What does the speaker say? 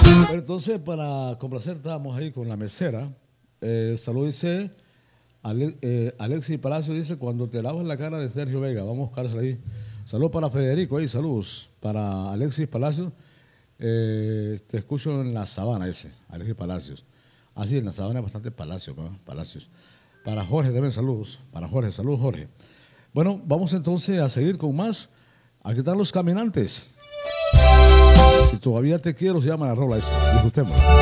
Pero entonces, para complacer, estábamos ahí con la mesera. Salud dice, Alexis Palacio dice, cuando te lavas la cara de Sergio Vega, vamos a buscársela ahí. Salud para Federico, ahí, saludos. Para Alexis Palacios, te escucho en la sabana ese, Alexis Palacios. Así, en la sabana hay bastante palacios, ¿no? Palacios. Para Jorge también saludos. Para Jorge, saludos Jorge. Bueno, vamos entonces a seguir con más. Aquí están los caminantes. Si todavía te quiero, se llama la rola esa. Disfrutemos.